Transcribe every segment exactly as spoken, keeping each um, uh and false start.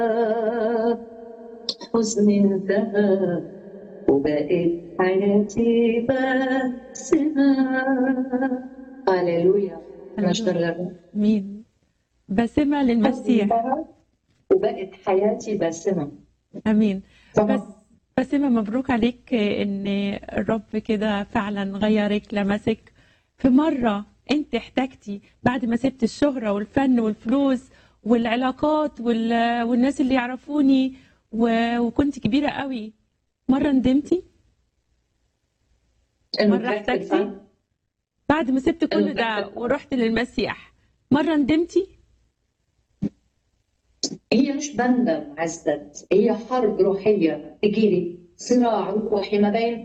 حزن انتهى وبقت حياتي بسمة. هللويا. نشكر هللويا. الرب. مين؟ بسمة حزن للمسيح. انتهى وبقت حياتي بسمة. امين. بس طبعا بسمة، مبروك عليك ان الرب كده فعلا غيرك، لمسك في مرة انت احتجتي بعد ما سبت الشهرة والفن والفلوس والعلاقات وال... والناس اللي يعرفوني و... وكنت كبيرة قوي. مرة ندمتي؟ انه مرة تركت احتجتي الفن، بعد ما سبت انه كل تركت ده الفن. ورحت للمسيح؟ مرة ندمتي؟ هي مش بندم عزت، هي حرب روحية تجيلي، صراع روحي ما بين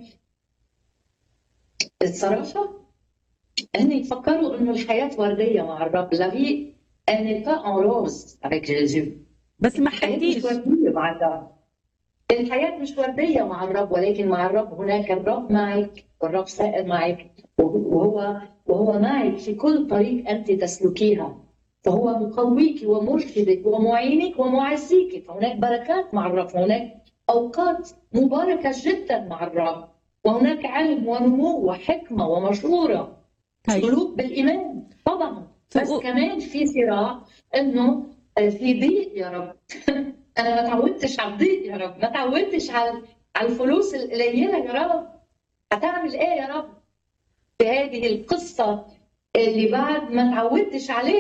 الصراحة. هن يفكروا انه الحياة وردية مع الرب. لا vie elle n'est pas en rose avec Jésus. بس ما الحياة مش احتجتيش. وردية مع الرب. الحياة مش وردية مع الرب، ولكن مع الرب هناك الرب معك والرب سائر معك، وهو وهو معك في كل طريق أنت تسلكيها. فهو مقويك ومرشدك ومعينك ومعزيك. فهناك بركات مع الرب، هناك أوقات مباركة جدا مع الرب، وهناك علم ونمو وحكمة ومشورة، طيب. سلوك بالإيمان طبعا. بس تقو- كمان في صراع إنه في ضيق يا رب. انا ما تعودتش على الضيق يا رب، ما تعودتش على على الفلوس القليله يا رب. هتعمل ايه يا رب في هذه القصه اللي بعد ما تعودتش عليها؟